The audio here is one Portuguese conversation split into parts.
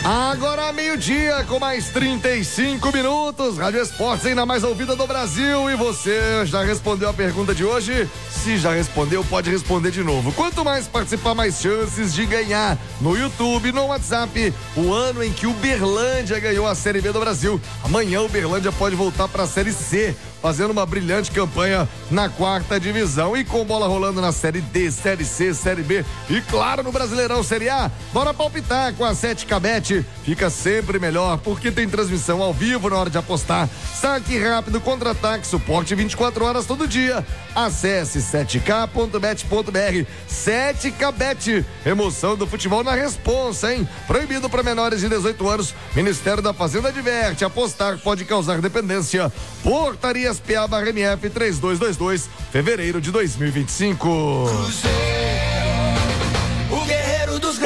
Agora meio-dia, com mais 35 minutos. Rádio Esportes, ainda mais ouvida do Brasil. E você já respondeu a pergunta de hoje? Se já respondeu, pode responder de novo. Quanto mais participar, mais chances de ganhar. No YouTube, no WhatsApp, o ano em que o Uberlândia ganhou a Série B do Brasil. Amanhã o Uberlândia pode voltar para a Série C, fazendo uma brilhante campanha na 4ª divisão. E com bola rolando na Série D, Série C, Série B e, claro, no Brasileirão Série A. Bora palpitar com a 7K Bet. Fica sempre melhor, porque tem transmissão ao vivo na hora de apostar. Saque rápido, contra-ataque, suporte 24 horas todo dia. Acesse 7k.bet.br. 7KBet. Emoção do futebol na responsa, hein? Proibido para menores de 18 anos. Ministério da Fazenda adverte: apostar pode causar dependência. Portarias PA/MF 3222, fevereiro de 2025. O guerreiro dos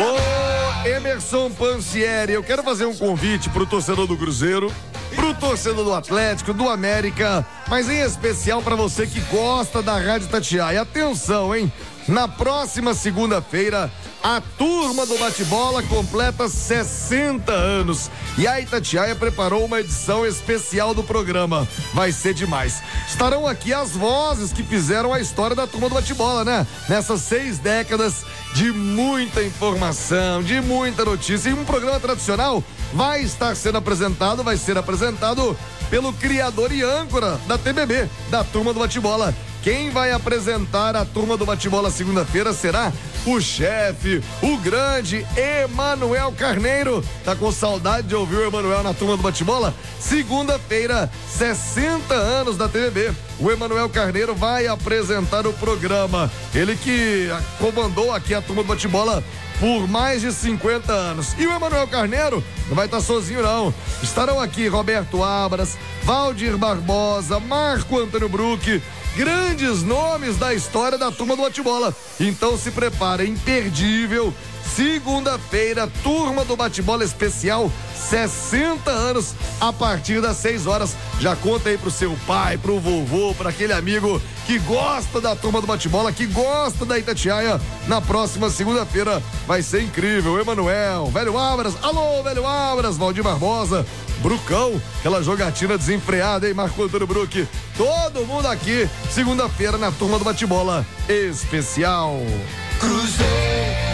Emerson Pansieri, eu quero fazer um convite pro torcedor do Cruzeiro, pro torcedor do Atlético, do América, mas em especial para você que gosta da Rádio Itatiaia. Atenção, hein? Na próxima segunda-feira, a turma do bate-bola completa 60 anos e a Itatiaia preparou uma edição especial do programa. Vai ser demais. Estarão aqui as vozes que fizeram a história da turma do bate-bola, né? Nessas 6 décadas de muita informação, de muita notícia, e um programa tradicional vai ser apresentado pelo criador e âncora da TBB, da turma do bate-bola. Quem vai apresentar a turma do bate-bola segunda-feira será o chefe, o grande Emanuel Carneiro. Tá com saudade de ouvir o Emanuel na turma do bate-bola? Segunda-feira, 60 anos da TBB. O Emanuel Carneiro vai apresentar o programa. Ele que comandou aqui a turma do bate-bola por mais de 50 anos. E o Emanuel Carneiro não vai estar sozinho, não. Estarão aqui Roberto Abras, Valdir Barbosa, Marco Antônio Bruck, grandes nomes da história da turma do bate-bola. Então se prepara, imperdível. Segunda-feira, turma do bate-bola especial, 60 anos, a partir das 6 horas. Já conta aí pro seu pai, pro vovô, pra aquele amigo que gosta da turma do bate-bola, que gosta da Itatiaia. Na próxima segunda-feira vai ser incrível. Emanuel, Velho Abras, alô, Velho Abras, Valdir Barbosa, Brucão, aquela jogatina desenfreada, hein, Marco Antônio Bruck. Todo mundo aqui, segunda-feira, na turma do bate-bola especial. Cruzeiro.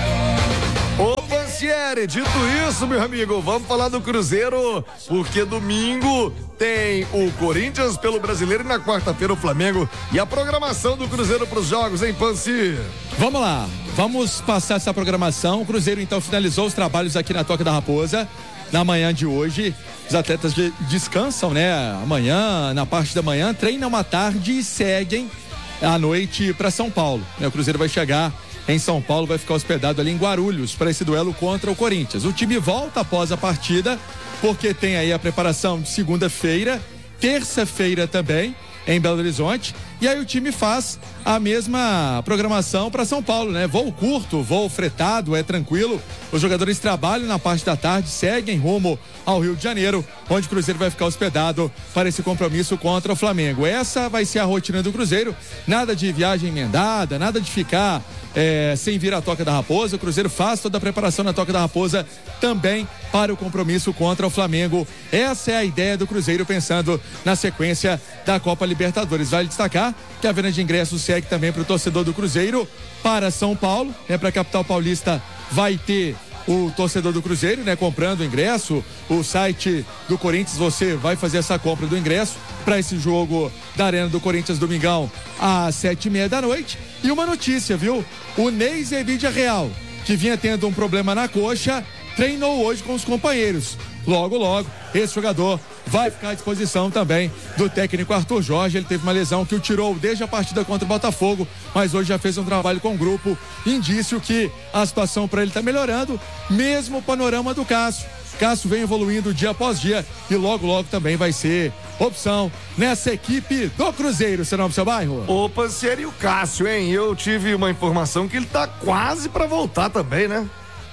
Ô Pansieri, dito isso, meu amigo, vamos falar do Cruzeiro, porque domingo tem o Corinthians pelo Brasileiro e na quarta-feira o Flamengo. E a programação do Cruzeiro para os jogos, hein, Pansi? Vamos lá, vamos passar essa programação. O Cruzeiro então finalizou os trabalhos aqui na Toca da Raposa na manhã de hoje. Os atletas descansam, né? Amanhã, na parte da manhã, treinam à tarde e seguem à noite para São Paulo. O Cruzeiro vai chegar em São Paulo, vai ficar hospedado ali em Guarulhos para esse duelo contra o Corinthians. O time volta após a partida, porque tem aí a preparação de segunda-feira, terça-feira também, em Belo Horizonte, e aí o time faz a mesma programação para São Paulo, né? Voo curto, voo fretado, é tranquilo. Os jogadores trabalham na parte da tarde, seguem rumo ao Rio de Janeiro, onde o Cruzeiro vai ficar hospedado para esse compromisso contra o Flamengo. Essa vai ser a rotina do Cruzeiro, nada de viagem emendada, nada de ficar sem vir à Toca da Raposa. O Cruzeiro faz toda a preparação na Toca da Raposa também para o compromisso contra o Flamengo. Essa é a ideia do Cruzeiro, pensando na sequência da Copa Libertadores. Vale destacar que a venda de ingressos segue também para o torcedor do Cruzeiro para São Paulo, para a capital paulista vai ter o torcedor do Cruzeiro, comprando o ingresso. O site do Corinthians, você vai fazer essa compra do ingresso para esse jogo da Arena do Corinthians, domingão, às 7:30 da noite. E uma notícia, viu? O Ney Vidia Real, que vinha tendo um problema na coxa, treinou hoje com os companheiros. Logo, esse jogador vai ficar à disposição também do técnico Arthur Jorge. Ele teve uma lesão que o tirou desde a partida contra o Botafogo, mas hoje já fez um trabalho com o grupo, indício que a situação para ele está melhorando, mesmo o panorama do Cássio. Cássio vem evoluindo dia após dia e logo também vai ser opção nessa equipe do Cruzeiro. Seu nome, seu bairro? Ô, Pansieri, e o Cássio, hein? Eu tive uma informação que ele tá quase para voltar também, né?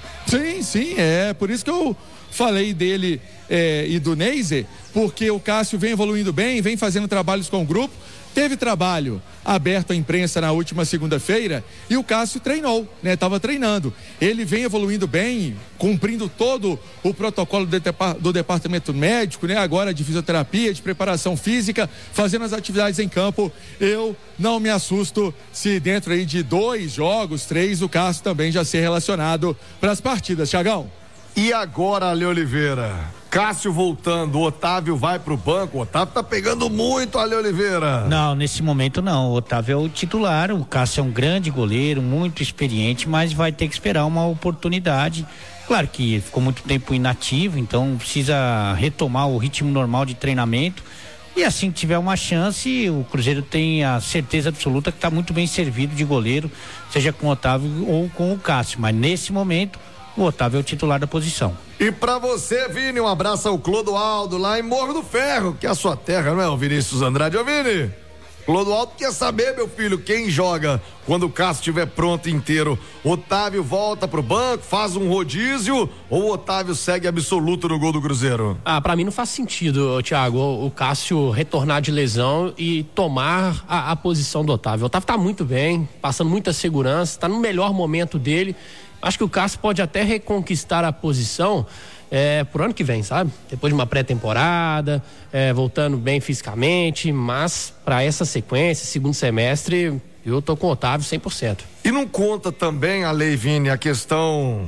Sim, por isso que eu falei dele e do Neiser, porque o Cássio vem evoluindo bem, vem fazendo trabalhos com o grupo, Teve trabalho aberto à imprensa na última segunda-feira e o Cássio treinou, né? Tava treinando. Ele vem evoluindo bem, cumprindo todo o protocolo do departamento médico, né? Agora de fisioterapia, de preparação física, fazendo as atividades em campo. Eu não me assusto se dentro aí de 2 jogos, 3, o Cássio também já ser relacionado para as partidas, Thiagão. E agora, Ale Oliveira? Cássio voltando, o Otávio vai pro banco, o Otávio tá pegando muito, Ale Oliveira. Não, nesse momento não, o Otávio é o titular, o Cássio é um grande goleiro, muito experiente, mas vai ter que esperar uma oportunidade. Claro que ficou muito tempo inativo, então precisa retomar o ritmo normal de treinamento. E assim que tiver uma chance, o Cruzeiro tem a certeza absoluta que está muito bem servido de goleiro, seja com o Otávio ou com o Cássio. Mas nesse momento, o Otávio é o titular da posição. E pra você, Vini, um abraço ao Clodoaldo, lá em Morro do Ferro, que é a sua terra, não é, o Vinícius Andrade? Ô, Vini, Clodoaldo quer saber, meu filho, quem joga quando o Cássio estiver pronto inteiro. Otávio volta pro banco, faz um rodízio ou o Otávio segue absoluto no gol do Cruzeiro? Pra mim não faz sentido, Thiago, o Cássio retornar de lesão e tomar a posição do Otávio. O Otávio tá muito bem, passando muita segurança, tá no melhor momento dele. Acho que o Cássio pode até reconquistar a posição pro ano que vem, sabe? Depois de uma pré-temporada, voltando bem fisicamente, mas para essa sequência, segundo semestre, eu tô com o Otávio 100%. E não conta também, Ale, Vini, a questão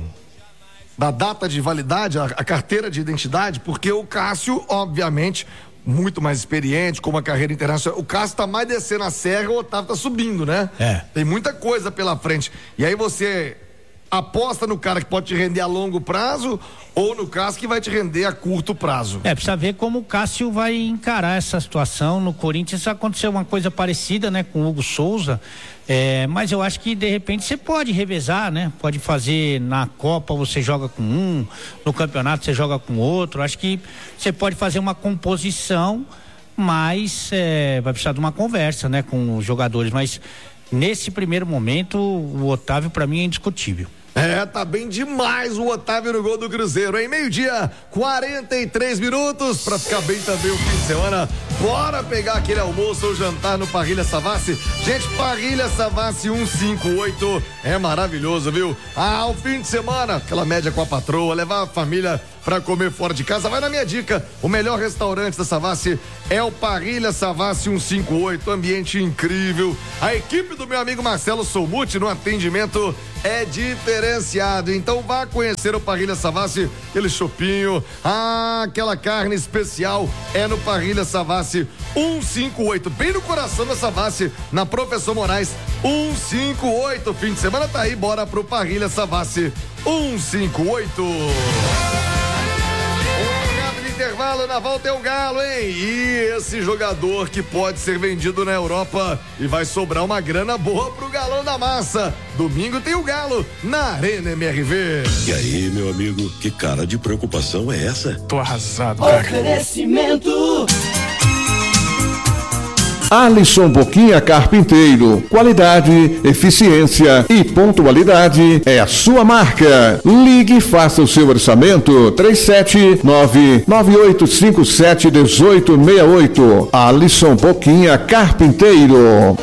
da data de validade, a carteira de identidade, porque o Cássio, obviamente, muito mais experiente, com uma carreira internacional. O Cássio tá mais descendo a serra, o Otávio tá subindo, né? Tem muita coisa pela frente. E aí você aposta no cara que pode te render a longo prazo ou no Cássio que vai te render a curto prazo. Precisa ver como o Cássio vai encarar essa situação. No Corinthians aconteceu uma coisa parecida, né, com o Hugo Souza, mas eu acho que de repente você pode revezar, né? Pode fazer na Copa, você joga com um, no campeonato você joga com outro. Acho que você pode fazer uma composição, mas vai precisar de uma conversa, né, com os jogadores, mas nesse primeiro momento o Otávio para mim é indiscutível. Tá bem demais o Otávio no gol do Cruzeiro, hein? 12h, 43 minutos, pra ficar bem também o fim de semana. Bora pegar aquele almoço ou jantar no Parrilha Savassi. Gente, Parrilha Savassi 158 é maravilhoso, viu? O fim de semana, aquela média com a patroa, levar a família pra comer fora de casa, vai na minha dica. O melhor restaurante da Savassi é o Parrilha Savassi 158, ambiente incrível. A equipe do meu amigo Marcelo Soumuti no atendimento é diferenciado. Então vá conhecer o Parrilha Savassi, aquele chopinho, aquela carne especial é no Parrilha Savassi 158, bem no coração da Savassi, na Professor Moraes 158. Fim de semana tá aí, bora pro Parrilha Savassi 158. Intervalo, na volta é o Galo, hein? E esse jogador que pode ser vendido na Europa e vai sobrar uma grana boa pro Galão da Massa. Domingo tem o Galo na Arena MRV. E aí, meu amigo, que cara de preocupação é essa? Tô arrasado, cara. Oferecimento Alisson Boquinha Carpinteiro, qualidade, eficiência e pontualidade é a sua marca. Ligue e faça o seu orçamento 379-9857-1868. Alisson Boquinha Carpinteiro.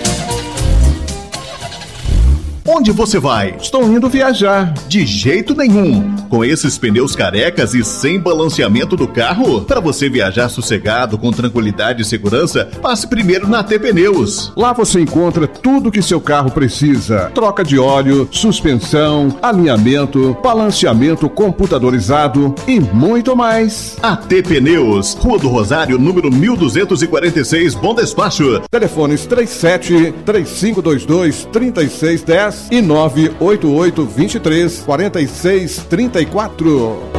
Onde você vai? Estou indo viajar. De jeito nenhum. Com esses pneus carecas e sem balanceamento do carro, para você viajar sossegado, com tranquilidade e segurança, passe primeiro na AT Pneus. Lá você encontra tudo que seu carro precisa: troca de óleo, suspensão, alinhamento, balanceamento computadorizado e muito mais. AT Pneus, Rua do Rosário, número 1246, Bom Despacho. Telefones 37-3522-3610 e 988-23-4634.